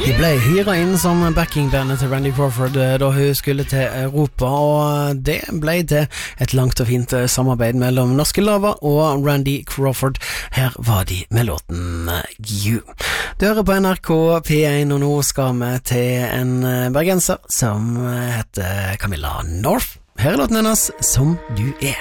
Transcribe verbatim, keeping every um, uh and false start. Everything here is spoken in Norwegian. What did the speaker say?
De ble hyret inn som backingbandet til Randy Crawford da hun skulle til Europa, og det ble til et langt og fint samarbeid mellom Norske Lava og Randy Crawford. Her var de med låten You. Du hører på N R K P én, og nå skal vi til en bergenser som heter Camilla North. Her er låten hennes Som du er.